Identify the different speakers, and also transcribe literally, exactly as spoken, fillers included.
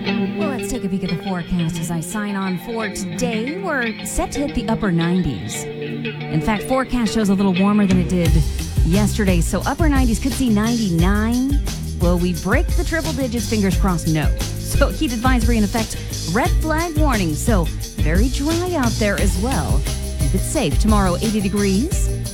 Speaker 1: Well, let's take a peek at the forecast as I sign on for today. We're set to hit the upper nineties. In fact, forecast shows a little warmer than it did yesterday, so upper nineties could see ninety-nine. Will we break the triple digits? Fingers crossed, no. So heat advisory in effect, red flag warning, so very dry out there as well. Keep it safe. Tomorrow, eighty degrees.